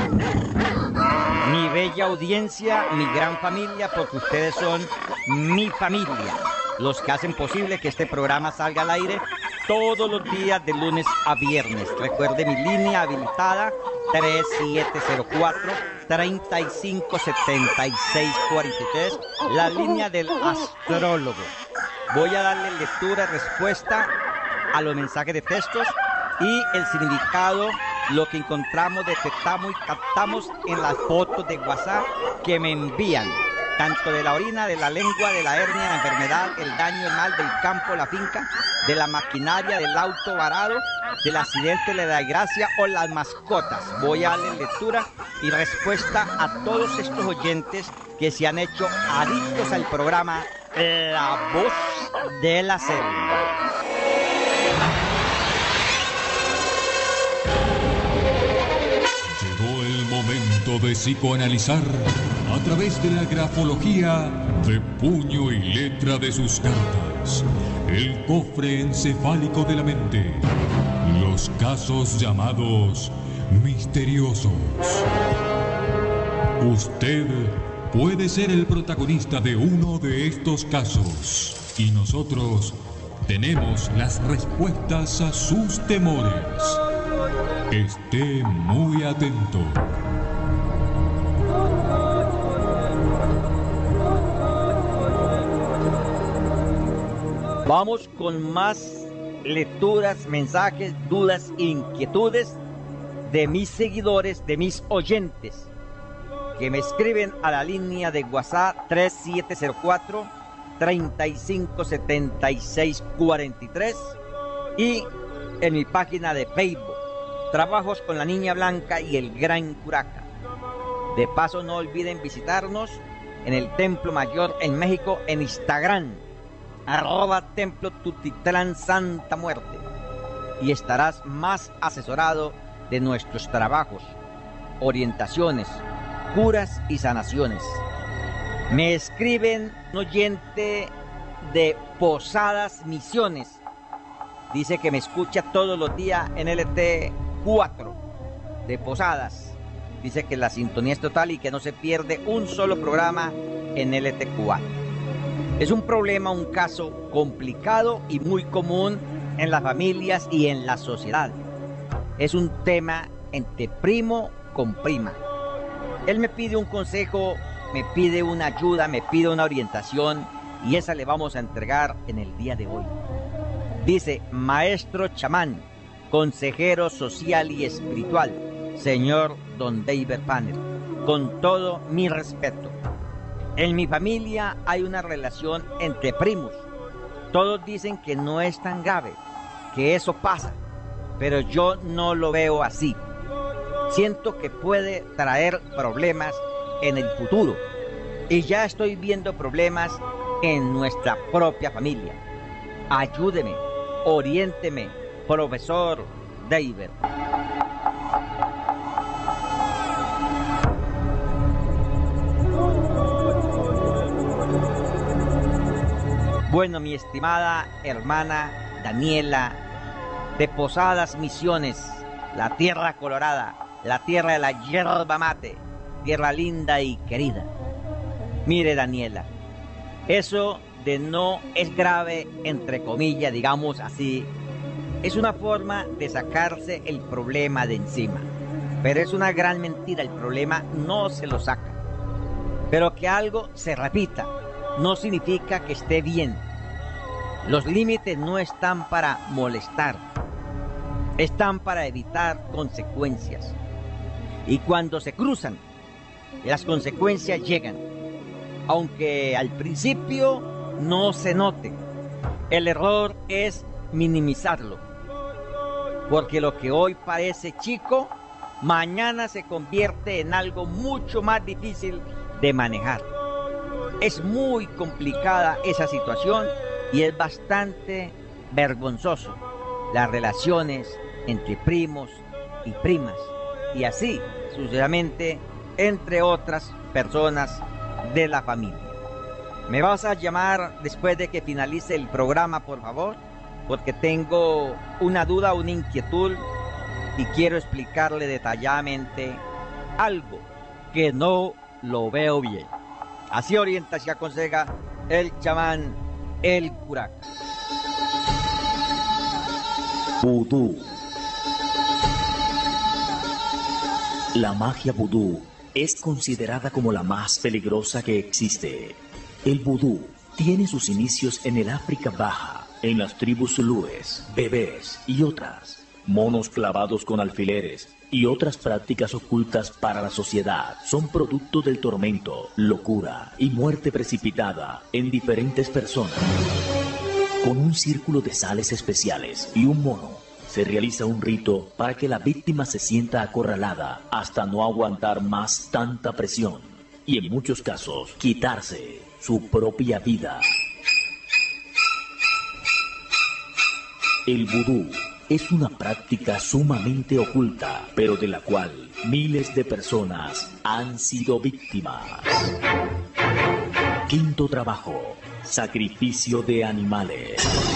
Mi bella audiencia, mi gran familia, porque ustedes son mi familia, los que hacen posible que este programa salga al aire todos los días de lunes a viernes. Recuerde mi línea habilitada 3704-3576-43, la línea del astrólogo. Voy a darle lectura y respuesta a los mensajes de textos y el significado, lo que encontramos, detectamos y captamos en las fotos de WhatsApp que me envían, tanto de la orina, de la lengua, de la hernia, la enfermedad, el daño, el mal, del campo, la finca, de la maquinaria, del auto varado, del accidente, de la desgracia o las mascotas. Voy a darle lectura y respuesta a todos estos oyentes que se han hecho adictos al programa La Voz de la Selva. Llegó el momento de psicoanalizar a través de la grafología de puño y letra de sus cartas, el cofre encefálico de la mente, los casos llamados misteriosos. Usted puede ser el protagonista de uno de estos casos y nosotros tenemos las respuestas a sus temores. Esté muy atento. Vamos con más lecturas, mensajes, dudas, inquietudes de mis seguidores, de mis oyentes, que me escriben a la línea de WhatsApp 3704-3576-43 y en mi página de Facebook, Trabajos con la Niña Blanca y el Gran Curaca. De paso, no olviden visitarnos en el Templo Mayor en México, en Instagram, @Templo Tutitlán Santa Muerte, y estarás más asesorado de nuestros trabajos, orientaciones, curas y sanaciones. Me escriben un oyente de Posadas Misiones, dice que me escucha todos los días en LT4 de Posadas, dice que la sintonía es total y que no se pierde un solo programa en LT4. Es un problema, un caso complicado y muy común en las familias y en la sociedad. Es un tema entre primo con prima. Él me pide un consejo, me pide una ayuda, me pide una orientación, y esa le vamos a entregar en el día de hoy. Dice: maestro chamán, consejero social y espiritual, señor Don David Panner, con todo mi respeto, en mi familia hay una relación entre primos. Todos dicen que no es tan grave, que eso pasa, pero yo no lo veo así. Siento que puede traer problemas en el futuro, y ya estoy viendo problemas en nuestra propia familia. Ayúdeme, oriénteme, profesor David. Bueno, mi estimada hermana Daniela, de Posadas Misiones, la tierra colorada, la tierra de la yerba mate, tierra linda y querida. Mire, Daniela, eso de no es grave, entre comillas, digamos así, es una forma de sacarse el problema de encima. Pero es una gran mentira, el problema no se lo saca. Pero que algo se repita no significa que esté bien. Los límites no están para molestar, están para evitar consecuencias. Y cuando se cruzan, las consecuencias llegan, aunque al principio no se note. El error es minimizarlo, porque lo que hoy parece chico, mañana se convierte en algo mucho más difícil de manejar. Es muy complicada esa situación y es bastante vergonzoso las relaciones entre primos y primas, y así sucesivamente entre otras personas de la familia. ¿Me vas a llamar después de que finalice el programa, por favor? Porque tengo una duda, una inquietud, y quiero explicarle detalladamente algo que no lo veo bien. Así orienta y aconseja el chamán El Curaca. Vudú. La magia vudú es considerada como la más peligrosa que existe. El vudú tiene sus inicios en el África Baja, en las tribus zulúes, bebés y otras, monos clavados con alfileres y otras prácticas ocultas para la sociedad. Son producto del tormento, locura y muerte precipitada en diferentes personas. Con un círculo de sales especiales y un mono, se realiza un rito para que la víctima se sienta acorralada hasta no aguantar más tanta presión y en muchos casos quitarse su propia vida. El vudú es una práctica sumamente oculta, pero de la cual miles de personas han sido víctimas. Quinto trabajo: sacrificio de animales.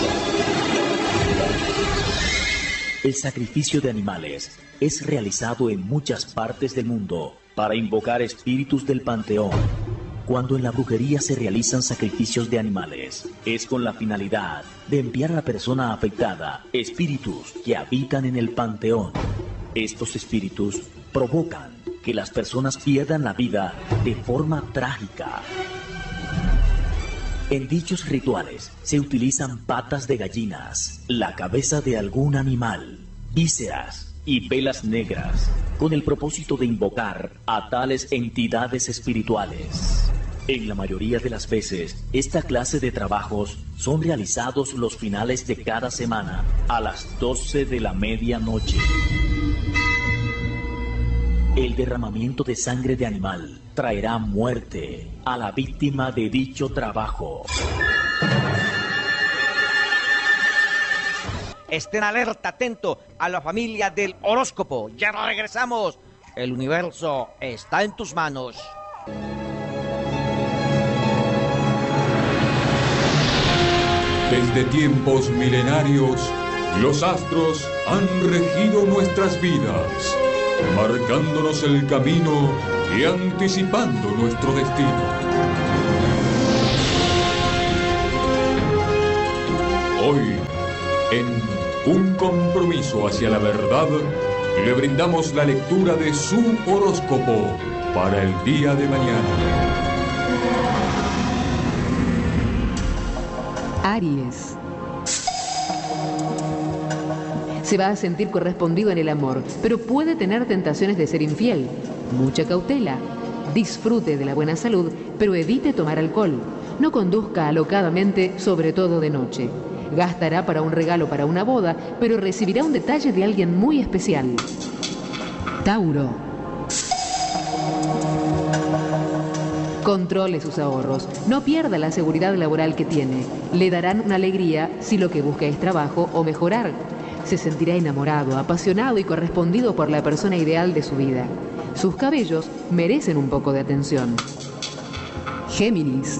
El sacrificio de animales es realizado en muchas partes del mundo para invocar espíritus del panteón. Cuando en la brujería se realizan sacrificios de animales, es con la finalidad de enviar a la persona afectada espíritus que habitan en el panteón. Estos espíritus provocan que las personas pierdan la vida de forma trágica. En dichos rituales se utilizan patas de gallinas, la cabeza de algún animal, vísceras y velas negras, con el propósito de invocar a tales entidades espirituales. En la mayoría de las veces, esta clase de trabajos son realizados los finales de cada semana a las 12 de la medianoche. El derramamiento de sangre de animal traerá muerte a la víctima de dicho trabajo. Estén alerta, atento a la familia del horóscopo. Ya regresamos. El universo está en tus manos. Desde tiempos milenarios, los astros han regido nuestras vidas, marcándonos el camino y anticipando nuestro destino. Hoy, en Un Compromiso hacia la Verdad, le brindamos la lectura de su horóscopo para el día de mañana. Aries. Se va a sentir correspondido en el amor, pero puede tener tentaciones de ser infiel. Mucha cautela. Disfrute de la buena salud, pero evite tomar alcohol. No conduzca alocadamente, sobre todo de noche. Gastará para un regalo para una boda, pero recibirá un detalle de alguien muy especial. Tauro. Controle sus ahorros. No pierda la seguridad laboral que tiene. Le darán una alegría si lo que busca es trabajo o mejorar. Se sentirá enamorado, apasionado y correspondido por la persona ideal de su vida. Sus cabellos merecen un poco de atención. Géminis.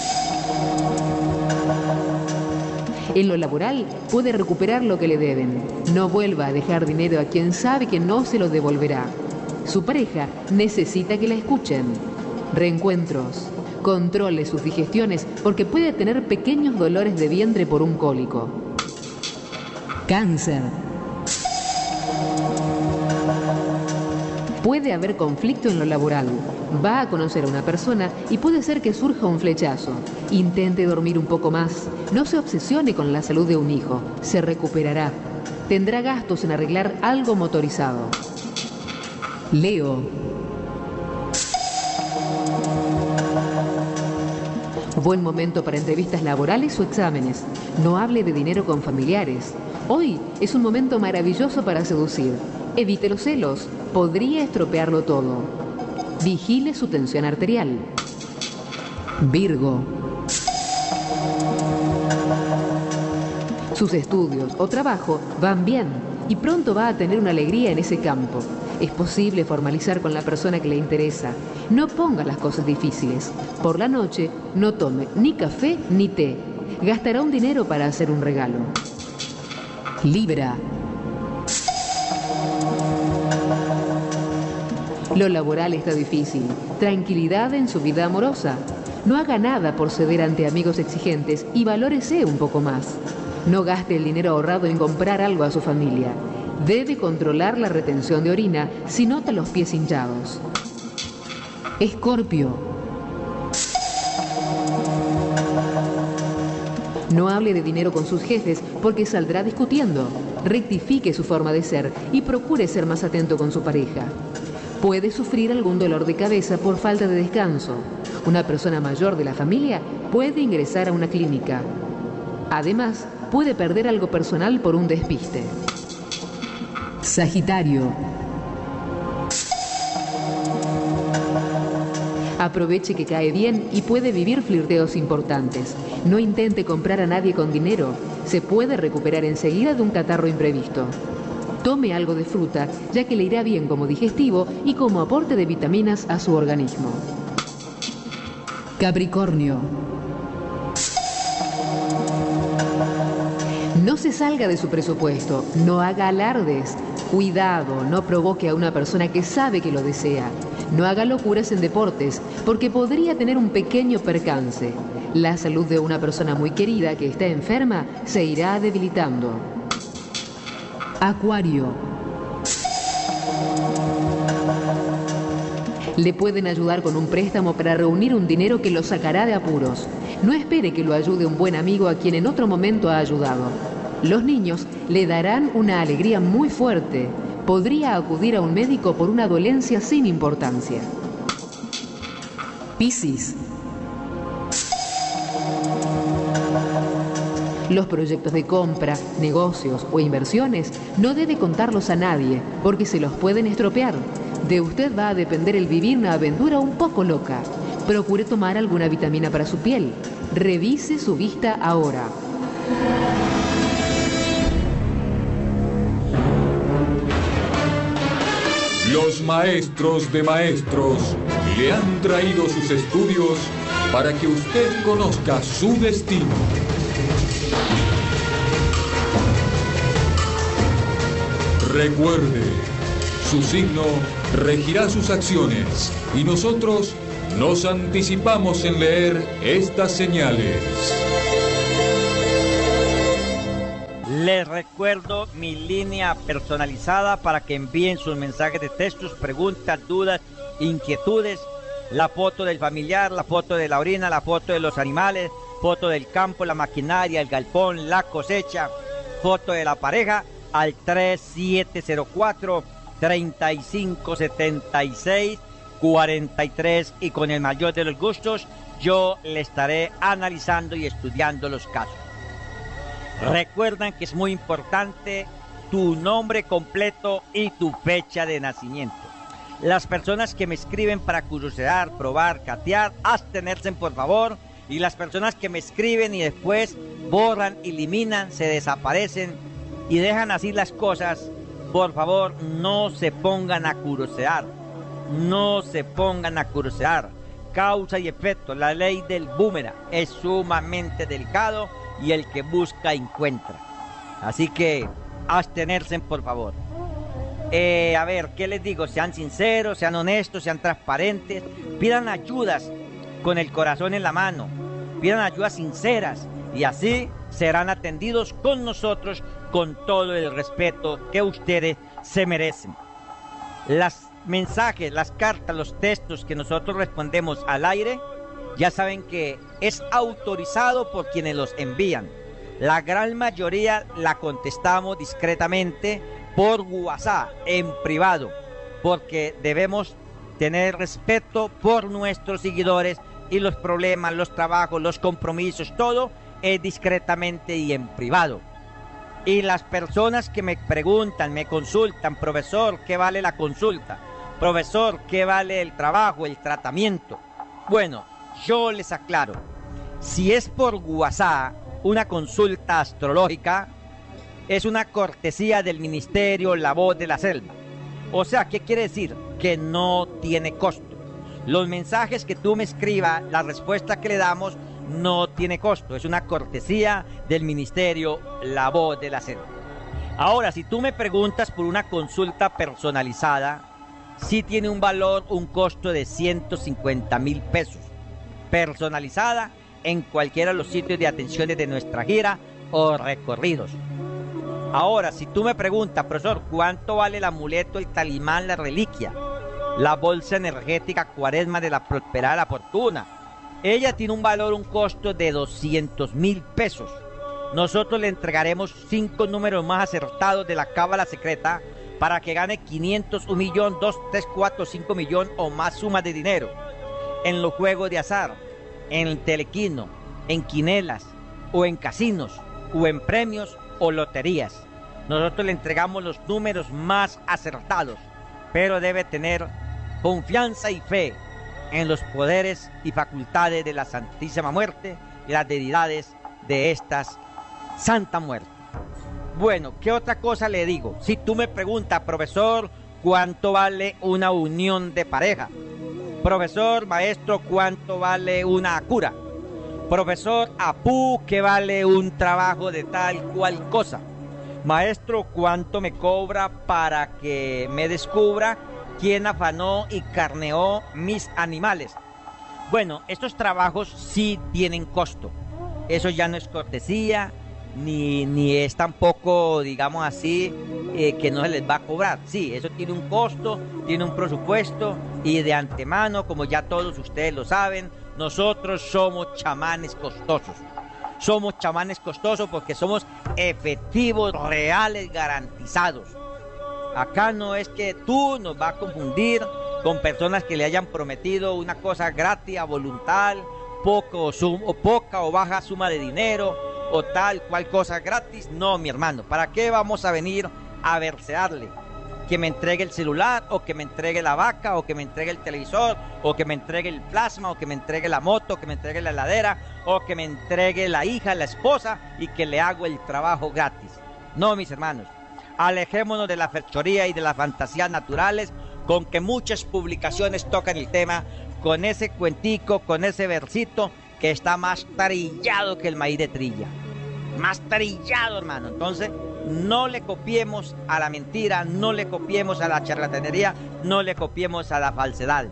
En lo laboral puede recuperar lo que le deben. No vuelva a dejar dinero a quien sabe que no se lo devolverá. Su pareja necesita que la escuchen. Reencuentros. Controle sus digestiones porque puede tener pequeños dolores de vientre por un cólico. Cáncer. Puede haber conflicto en lo laboral. Va a conocer a una persona y puede ser que surja un flechazo. Intente dormir un poco más. No se obsesione con la salud de un hijo. Se recuperará. Tendrá gastos en arreglar algo motorizado. Leo. Buen momento para entrevistas laborales o exámenes. No hable de dinero con familiares. Hoy es un momento maravilloso para seducir. Evite los celos. Podría estropearlo todo. Vigile su tensión arterial. Virgo. Sus estudios o trabajo van bien y pronto va a tener una alegría en ese campo. Es posible formalizar con la persona que le interesa. No ponga las cosas difíciles. Por la noche, no tome ni café ni té. Gastará un dinero para hacer un regalo. Libra. Lo laboral está difícil. Tranquilidad en su vida amorosa. No haga nada por ceder ante amigos exigentes y valórese un poco más. No gaste el dinero ahorrado en comprar algo a su familia. Debe controlar la retención de orina si nota los pies hinchados. Escorpio. No hable de dinero con sus jefes porque saldrá discutiendo. Rectifique su forma de ser y procure ser más atento con su pareja. Puede sufrir algún dolor de cabeza por falta de descanso. Una persona mayor de la familia puede ingresar a una clínica. Además, puede perder algo personal por un despiste. Sagitario. Aproveche que cae bien y puede vivir flirteos importantes. No intente comprar a nadie con dinero. Se puede recuperar enseguida de un catarro imprevisto. Tome algo de fruta, ya que le irá bien como digestivo y como aporte de vitaminas a su organismo. Capricornio. No se salga de su presupuesto, no haga alardes. Cuidado, no provoque a una persona que sabe que lo desea. No haga locuras en deportes, porque podría tener un pequeño percance. La salud de una persona muy querida que está enferma se irá debilitando. Acuario. Le pueden ayudar con un préstamo para reunir un dinero que lo sacará de apuros. No espere que lo ayude un buen amigo a quien en otro momento ha ayudado. Los niños le darán una alegría muy fuerte. Podría acudir a un médico por una dolencia sin importancia. Piscis. Los proyectos de compra, negocios o inversiones no debe contarlos a nadie porque se los pueden estropear. De usted va a depender el vivir una aventura un poco loca. Procure tomar alguna vitamina para su piel. Revise su vista ahora. Los maestros de maestros le han traído sus estudios para que usted conozca su destino. Recuerde, su signo regirá sus acciones y nosotros nos anticipamos en leer estas señales. Les recuerdo mi línea personalizada para que envíen sus mensajes de texto, preguntas, dudas, inquietudes, la foto del familiar, la foto de la orina, la foto de los animales, foto del campo, la maquinaria, el galpón, la cosecha, foto de la pareja al 3704-3576-43 y con el mayor de los gustos yo le estaré analizando y estudiando los casos. Recuerden que es muy importante tu nombre completo y tu fecha de nacimiento. Las personas que me escriben para curiosear, probar, catear, abstenerse por favor. Y las personas que me escriben y después borran, eliminan, se desaparecen y dejan así las cosas, por favor no se pongan a curiosear. No se pongan a curiosear. Causa y efecto, la ley del boomerang es sumamente delicado y el que busca encuentra. Así que abstenerse por favor. A ver, ¿qué les digo? Sean sinceros, sean honestos, sean transparentes, pidan ayudas con el corazón en la mano, pidan ayudas sinceras y así serán atendidos con nosotros con todo el respeto que ustedes se merecen. Las mensajes, las cartas, los textos que nosotros respondemos al aire, ya saben que es autorizado por quienes los envían. La gran mayoría la contestamos discretamente por WhatsApp, en privado, porque debemos tener respeto por nuestros seguidores y los problemas, los trabajos, los compromisos, todo es discretamente y en privado. Y las personas que me preguntan, me consultan, profesor, ¿qué vale la consulta? Profesor, ¿qué vale el trabajo, el tratamiento? Bueno, yo les aclaro, si es por WhatsApp, una consulta astrológica, es una cortesía del Ministerio La Voz de la Selva. O sea, ¿qué quiere decir? Que no tiene costo. Los mensajes que tú me escribas, la respuesta que le damos, no tiene costo. Es una cortesía del Ministerio La Voz de la Selva. Ahora, si tú me preguntas por una consulta personalizada, sí tiene un valor, un costo de 150.000 pesos, personalizada en cualquiera de los sitios de atenciones de nuestra gira o recorridos. Ahora, si tú me preguntas, profesor, ¿cuánto vale el amuleto, el talismán, la reliquia, la bolsa energética Cuaresma de la Prosperidad y la Fortuna? Ella tiene un valor, un costo de 200.000 pesos. Nosotros le entregaremos 5 números más acertados de la cábala secreta para que gane 500, 1 millón, 2, 3, 4, 5 millones o más sumas de dinero en los juegos de azar, en el telequino, en quinelas o en casinos o en premios o loterías. Nosotros le entregamos los números más acertados, pero debe tener confianza y fe en los poderes y facultades de la Santísima Muerte y las deidades de estas Santa Muerte. Bueno, ¿qué otra cosa le digo? Si tú me preguntas, profesor, ¿cuánto vale una unión de pareja? Profesor, maestro, ¿cuánto vale una cura? Profesor, apú, ¿qué vale un trabajo de tal cual cosa? Maestro, ¿cuánto me cobra para que me descubra quién afanó y carneó mis animales? Bueno, estos trabajos sí tienen costo. Eso ya no es cortesía, ni es tampoco, digamos así, que no se les va a cobrar. Sí, eso tiene un costo, tiene un presupuesto, y de antemano, como ya todos ustedes lo saben, nosotros somos chamanes costosos. Somos chamanes costosos porque somos efectivos, reales, garantizados. Acá no es que tú nos vas a confundir con personas que le hayan prometido una cosa gratis, a voluntad, poca o baja suma de dinero, o tal cual cosa gratis. No, mi hermano, ¿para qué vamos a venir a versearle? Que me entregue el celular, o que me entregue la vaca, o que me entregue el televisor, o que me entregue el plasma, o que me entregue la moto, o que me entregue la heladera, o que me entregue la hija, la esposa, y que le hago el trabajo gratis. No, mis hermanos, alejémonos de la fechoría y de las fantasías naturales con que muchas publicaciones tocan el tema, con ese cuentico, con ese versito que está más trillado que el maíz de trilla. Más trillado, hermano. Entonces, no le copiemos a la mentira, no le copiemos a la charlatanería, no le copiemos a la falsedad.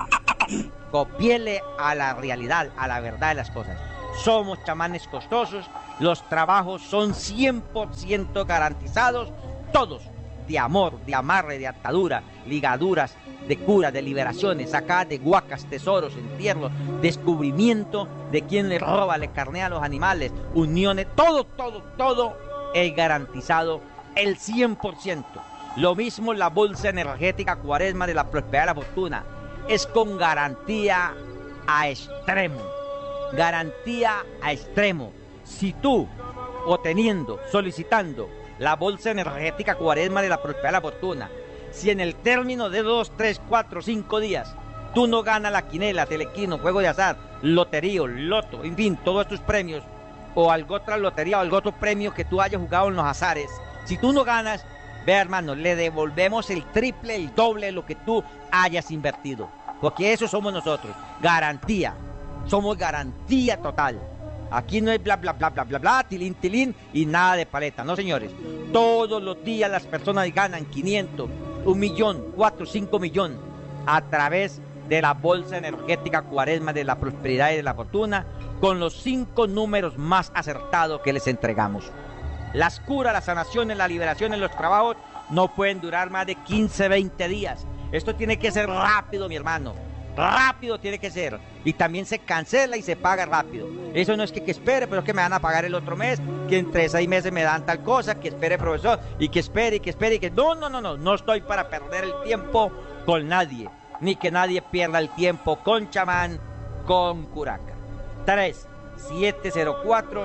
Copiele a la realidad, a la verdad de las cosas. Somos chamanes costosos, los trabajos son 100% garantizados, todos, de amor, de amarre, de atadura, ligaduras, de cura, de liberaciones, acá de huacas, tesoros, entierros, descubrimiento de quién le roba, le carnea a los animales, uniones, todo es garantizado el 100%. Lo mismo la bolsa energética Cuaresma de la Prosperidad y la Fortuna, es con garantía a extremo. Garantía a extremo. Si tú, o teniendo, solicitando la bolsa energética Cuaresma de la Prosperidad y la Fortuna, si en el término de 2, 3, 4, 5 días tú no ganas la quinela, telequino, juego de azar, loterío, loto, en fin, todos estos premios, o algo otra lotería o algo otro premio que tú hayas jugado en los azares, si tú no ganas, ve, hermano, le devolvemos el triple, el doble de lo que tú hayas invertido, porque eso somos nosotros, garantía, somos garantía total. Aquí no es bla, bla, bla, bla, bla, bla, tilín, tilín y nada de paleta. No, señores. Todos los días las personas ganan 500, 1 millón, 4, 5 millones a través de la bolsa energética Cuaresma de la Prosperidad y de la Fortuna, con los 5 números más acertados que les entregamos. Las curas, las sanaciones, las liberaciones, los trabajos no pueden durar más de 15, 20 días. Esto tiene que ser rápido, mi hermano. Rápido tiene que ser, y también se cancela y se paga rápido. Eso no es que espere, pero es que me van a pagar el otro mes, que entre 6 meses me dan tal cosa, que espere, profesor, y que espere, y que espere, y que... No estoy para perder el tiempo con nadie, ni que nadie pierda el tiempo con chamán, con curaca.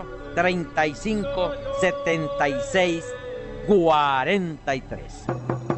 3-704-35-76-43